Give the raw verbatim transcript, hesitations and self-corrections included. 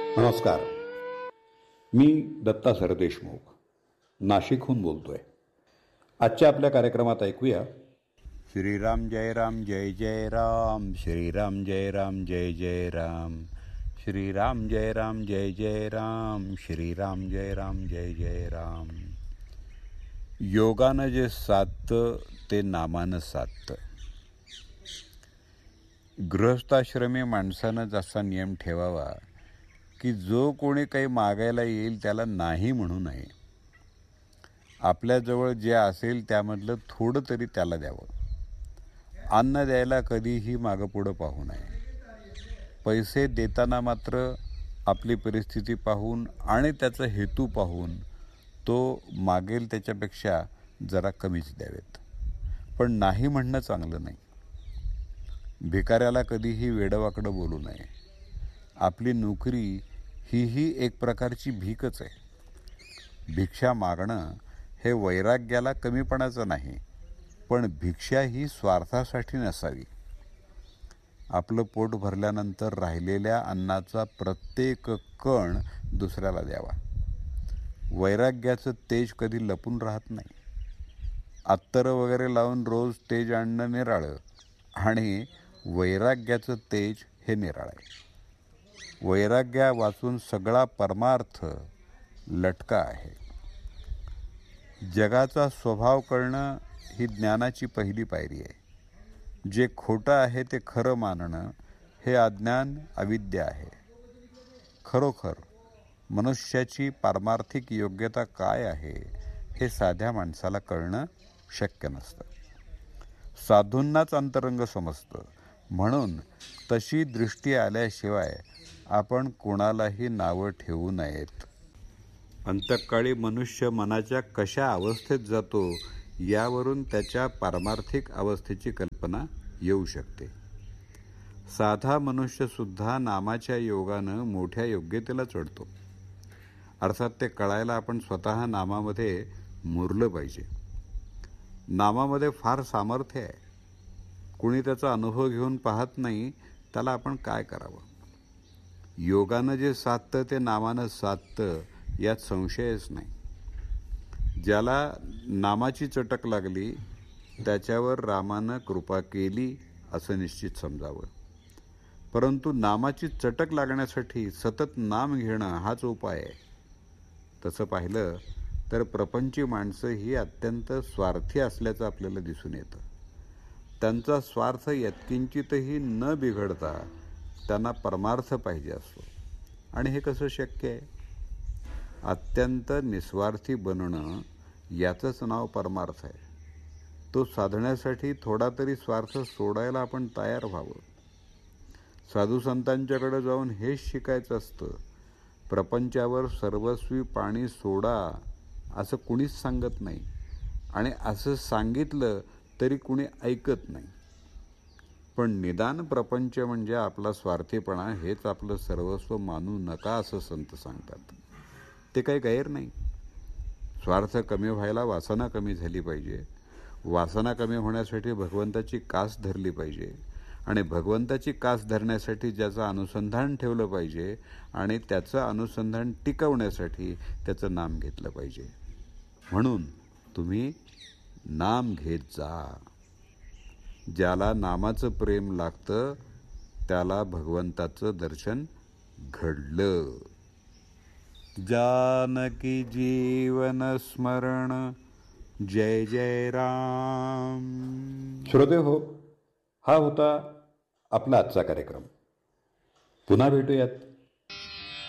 नमस्कार. मी दत्ता सरदेशमुख नाशिकहून बोलतोय. आजच्या आपल्या कार्यक्रमात ऐकूया श्रीराम जय राम जय जय राम, श्रीराम जय राम जय जय राम, श्रीराम जय राम जय जय राम, श्रीराम जय राम जय जय राम. योगानं जे साधतं ते नामानं साधतं. गृहस्थाश्रमी माणसानं जसा नियम ठेवावा की जो कोणी काही मागायला येईल त्याला नाही म्हणू नये. आपल्याजवळ जे असेल त्यामधलं थोडं तरी त्याला द्यावं. अन्न द्यायला कधीही मागं पुढं पाहू नये. पैसे देताना मात्र आपली परिस्थिती पाहून आणि त्याचा हेतू पाहून तो मागेल त्याच्यापेक्षा जरा कमीच द्यावेत. पण नाही म्हणणं चांगलं नाही. भिकाऱ्याला कधीही वेडवाकडं बोलू नये. आपली नोकरी हीही एक प्रकारची भीकच आहे. भिक्षा मागणं हे वैराग्याला कमीपणाचं नाही, पण भिक्षा ही स्वार्थासाठी नसावी. आपलं पोट भरल्यानंतर राहिलेल्या अन्नाचा प्रत्येक कण दुसऱ्याला द्यावा. वैराग्याचं तेज कधी लपून राहत नाही. अत्तरं वगैरे लावून रोज तेज आणणं निराळं आणि वैराग्याचं तेज हे निराळं आहे. वैराग्या वाचून सगळा परमार्थ लटका आहे. जगाचा स्वभाव कळणं ही ज्ञानाची पहिली पायरी आहे. जे खोटं आहे ते खरं मानणं हे अज्ञान अविद्या आहे. खरोखर मनुष्याची पारमार्थिक योग्यता काय आहे हे साध्या माणसाला कळणं शक्य नसतं. साधूंनाच अंतरंग समजतं. म्हणून तशी दृष्टी आल्याशिवाय आपण कोणालाही नावं ठेवू नयेत. अंतकाळी मनुष्य मनाच्या कशा अवस्थेत जातो यावरून त्याच्या पारमार्थिक अवस्थेची कल्पना येऊ शकते. साधा मनुष्यसुद्धा नामाच्या योगानं मोठ्या योग्यतेला चढतो. अर्थात ते कळायला आपण स्वतः नामामध्ये मुरलं पाहिजे. नामामध्ये फार सामर्थ्य आहे. कुणी त्याचा अनुभव घेऊन पाहत नाही, त्याला आपण काय करावं. योगानं जे साधतं ते नामानं साधतं यात संशयच नाही. ज्याला नामाची चटक लागली त्याच्यावर रामानं कृपा केली असं निश्चित समजावं. परंतु नामाची चटक लागण्यासाठी सतत नाम घेणं हाच उपाय आहे. तसं पाहिलं तर प्रपंची माणसं ही अत्यंत स्वार्थी असल्याचं आपल्याला दिसून येतं. त्यांचा स्वार्थ यत्किंचितही न बिघडता त्यांना परमार्थ पाहिजे असतो. आणि हे कसं शक्य आहे? अत्यंत निस्वार्थी बनणं याचंच नाव परमार्थ आहे. तो साधण्यासाठी थोडा तरी स्वार्थ सोडायला आपण तयार व्हावं. साधू संतांच्याकडे जाऊन हेच शिकायचं असतं. प्रपंचावर सर्वस्वी पाणी सोडा असं कुणीच सांगत नाही. आणि असं सांगितलं तरी कुणी ऐकत नाही. पण निदान प्रपंच म्हणजे आपला स्वार्थीपणा हेच आपलं सर्वस्व मानू नका असं संत सांगतात. ते काही गैर नाही. स्वार्थ कमी व्हायला वासना कमी झाली पाहिजे. वासना कमी होण्यासाठी भगवंताची कास धरली पाहिजे. आणि भगवंताची कास धरण्यासाठी ज्याचं अनुसंधान ठेवलं पाहिजे आणि त्याचं अनुसंधान टिकवण्यासाठी त्याचं नाम घेतलं पाहिजे. म्हणून तुम्ही नाम घेत जा. ज्याला नामाचं प्रेम लागतं त्याला भगवंताचं दर्शन घडलं. जानकी जीवन स्मरण जय जय राम. श्रोते हो, हा होता आपला आजचा कार्यक्रम. पुन्हा भेटूयात